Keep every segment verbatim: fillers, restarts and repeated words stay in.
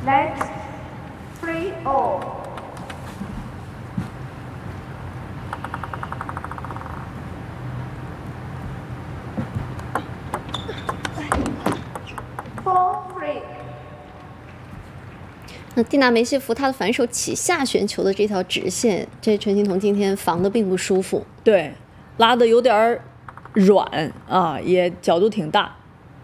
Next, three all. Four three. 那蒂娜梅谢夫她的反手起下旋球的这条直线，这陈欣彤今天防的并不舒服。 对，拉的有点软啊，也角度挺大。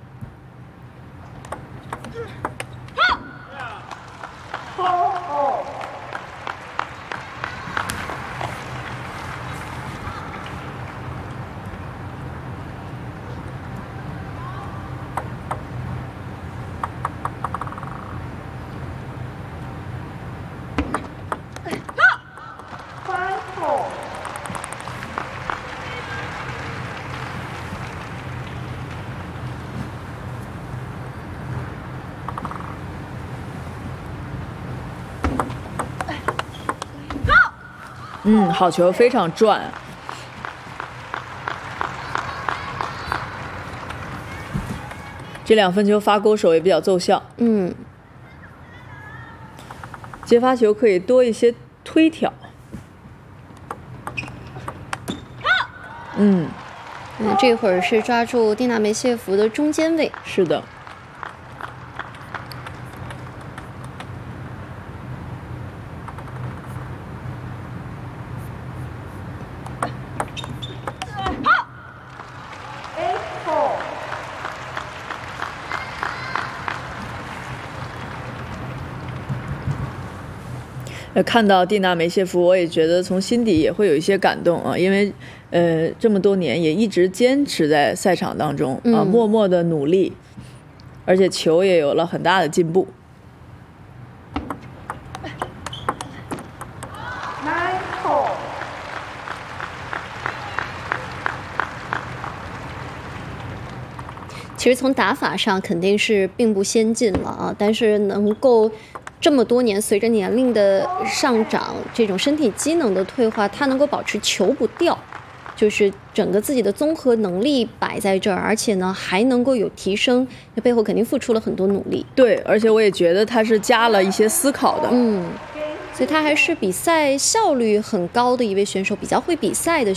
嗯，好球，非常转。这两分球发勾手也比较奏效。 嗯， 接发球可以多一些推挑。嗯， 那这会儿是抓住蒂娜梅谢夫的中间位。 是的。 呃，看到蒂娜梅谢夫，我也觉得从心底也会有一些感动啊，因为，呃，这么多年也一直坚持在赛场当中啊， 嗯、 默默的努力，而且球也有了很大的进步。 其实从打法上肯定是并不先进了啊，但是能够。 这么多年，随着年龄的上涨，这种身体机能的退化，他能够保持球不掉，就是整个自己的综合能力摆在这儿，而且呢还能够有提升，那背后肯定付出了很多努力。 对，而且我也觉得他是加了一些思考的， 嗯，所以他还是比赛效率很高的一位选手，比较会比赛的。